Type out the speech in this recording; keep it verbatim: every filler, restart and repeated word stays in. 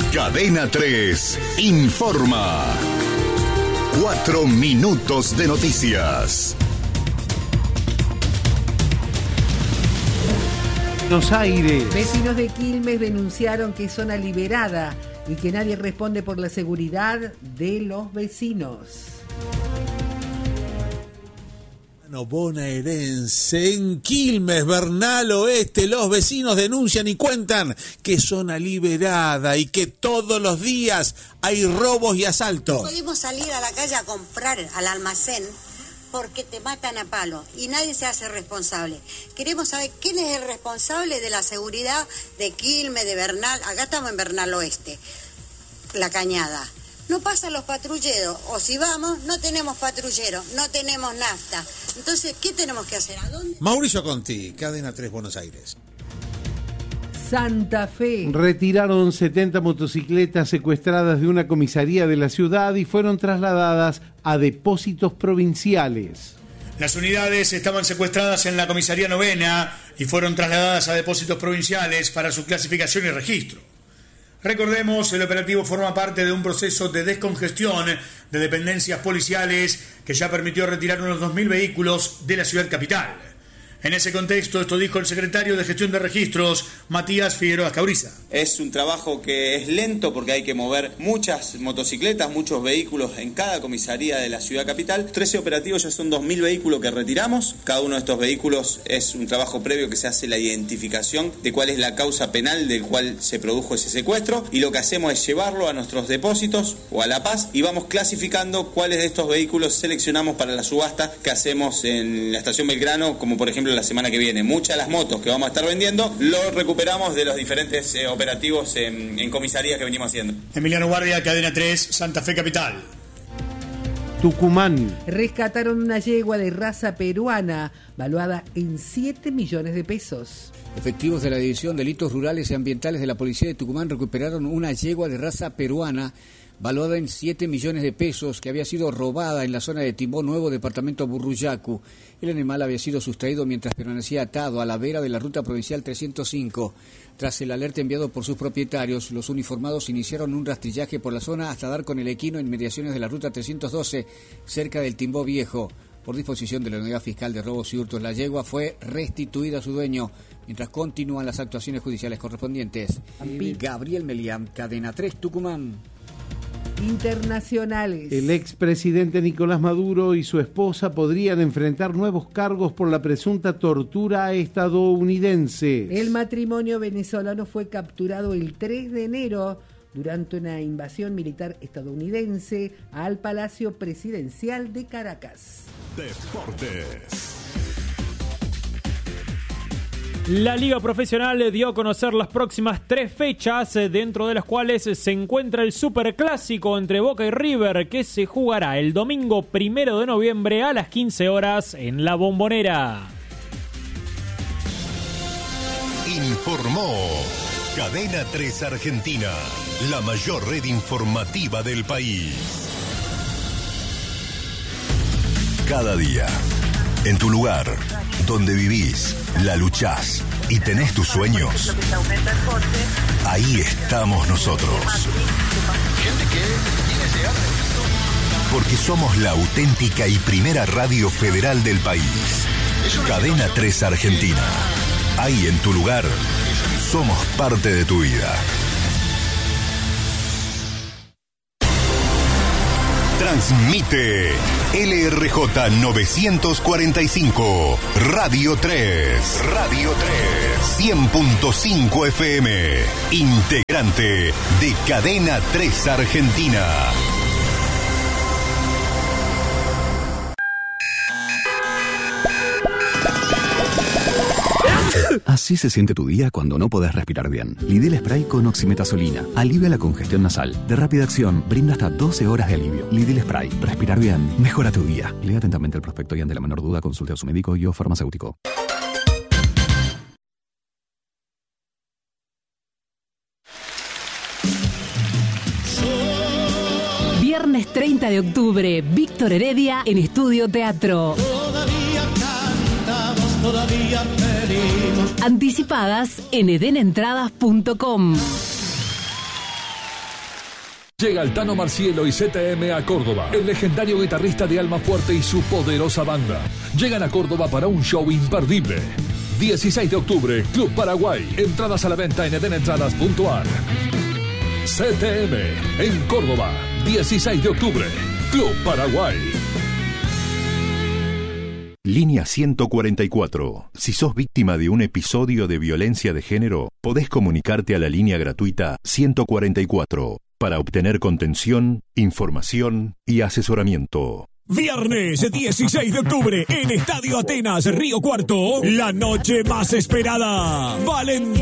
Cadena tres informa. Cuatro minutos de noticias. Buenos Aires. Vecinos de Quilmes denunciaron que es zona liberada y que nadie responde por la seguridad de los vecinos. Bonaerense, en Quilmes, Bernal Oeste, los vecinos denuncian y cuentan que es zona liberada y que todos los días hay robos y asaltos. Podemos salir a la calle a comprar al almacén porque te matan a palo y nadie se hace responsable. Queremos saber quién es el responsable de la seguridad de Quilmes, de Bernal. Acá estamos en Bernal Oeste, La Cañada. No pasan los patrulleros, o si vamos, no tenemos patrulleros, no tenemos nafta. Entonces, ¿qué tenemos que hacer? ¿A dónde? Mauricio Conti, Cadena tres, Buenos Aires. Santa Fe. Retiraron setenta motocicletas secuestradas de una comisaría de la ciudad y fueron trasladadas a depósitos provinciales. Las unidades estaban secuestradas en la comisaría novena y fueron trasladadas a depósitos provinciales para su clasificación y registro. Recordemos, el operativo forma parte de un proceso de descongestión de dependencias policiales que ya permitió retirar unos dos mil vehículos de la ciudad capital. En ese contexto, esto dijo el secretario de Gestión de Registros, Matías Figueroa Cauriza. Es un trabajo que es lento porque hay que mover muchas motocicletas, muchos vehículos en cada comisaría de la ciudad capital. trece operativos, ya son dos mil vehículos que retiramos. Cada uno de estos vehículos es un trabajo previo que se hace la identificación de cuál es la causa penal del cual se produjo ese secuestro. Y lo que hacemos es llevarlo a nuestros depósitos o a La Paz y vamos clasificando cuáles de estos vehículos seleccionamos para la subasta que hacemos en la estación Belgrano, como por ejemplo la semana que viene. Muchas de las motos que vamos a estar vendiendo lo recuperamos de los diferentes eh, operativos en, en comisarías que venimos haciendo. Emiliano Guardia, Cadena tres, Santa Fe Capital. Tucumán. Rescataron una yegua de raza peruana valuada en siete millones de pesos. Efectivos de la División de Delitos Rurales y Ambientales de la Policía de Tucumán recuperaron una yegua de raza peruana valuada en siete millones de pesos que había sido robada en la zona de Timbó Nuevo, departamento Burruyacu. El animal había sido sustraído mientras permanecía atado a la vera de la ruta provincial trescientos cinco. Tras el alerta enviado por sus propietarios, los uniformados iniciaron un rastrillaje por la zona hasta dar con el equino en mediaciones de la ruta trescientos doce, cerca del Timbó Viejo. Por disposición de la Unidad Fiscal de Robos y Hurtos, la yegua fue restituida a su dueño, mientras continúan las actuaciones judiciales correspondientes. Gabriel Melián, Cadena tres, Tucumán. Internacionales. El expresidente Nicolás Maduro y su esposa podrían enfrentar nuevos cargos por la presunta tortura a estadounidenses. El matrimonio venezolano fue capturado el tres de enero durante una invasión militar estadounidense al Palacio Presidencial de Caracas. Deportes. La Liga Profesional dio a conocer las próximas tres fechas, dentro de las cuales se encuentra el Superclásico entre Boca y River, que se jugará el domingo primero de noviembre a las quince horas en La Bombonera. Informó Cadena tres Argentina, la mayor red informativa del país. Cada día, en tu lugar, donde vivís, la luchás y tenés tus sueños, ahí estamos nosotros. Porque somos la auténtica y primera radio federal del país. Cadena tres Argentina. Ahí en tu lugar, somos parte de tu vida. Transmite L R J novecientos cuarenta y cinco, Radio tres. Radio tres. cien punto cinco F M. Integrante de Cadena tres Argentina. Así se siente tu día cuando no podés respirar bien. Lidl Spray con oximetazolina. Alivia la congestión nasal. De rápida acción, brinda hasta doce horas de alivio. Lidl Spray. Respirar bien. Mejora tu día. Lea atentamente el prospecto y ante la menor duda consulte a su médico y o farmacéutico. Viernes treinta de octubre, Víctor Heredia en Estudio Teatro. Todavía cantamos, todavía pedimos. Anticipadas en edenentradas punto com. Llega el Tano Marcielo y C T M a Córdoba. El legendario guitarrista de Alma Fuerte y su poderosa banda llegan a Córdoba para un show imperdible. dieciséis de octubre, Club Paraguay. Entradas a la venta en edenentradas punto a r. C T M en Córdoba. dieciséis de octubre, Club Paraguay. Línea ciento cuarenta y cuatro. Si sos víctima de un episodio de violencia de género, podés comunicarte a la línea gratuita ciento cuarenta y cuatro para obtener contención, información y asesoramiento. Viernes dieciséis de octubre en Estadio Atenas, Río Cuarto, la noche más esperada. Valentín